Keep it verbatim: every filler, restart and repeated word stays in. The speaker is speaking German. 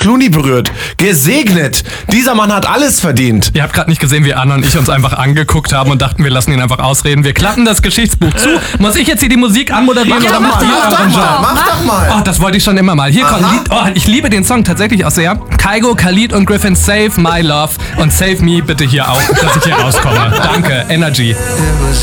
Clooney berührt. Gesegnet. Dieser Mann hat alles verdient. Ihr habt gerade nicht gesehen, wie Anna und ich uns einfach angeguckt haben und dachten, wir lassen ihn einfach ausreden. Wir klappen das Geschichtsbuch zu. Muss ich jetzt hier die Musik anmoderieren Mach oder doch macht mal, ihr mach euren doch mal, Job? mach doch mal. Oh, das wollte ich schon immer mal. Hier kommt Lied. Oh, ich liebe den Song tatsächlich auch sehr. Kygo, Khalid und Griffin, Save My Love und Save Me bitte hier auch, dass ich hier rauskomme. Danke, Energy.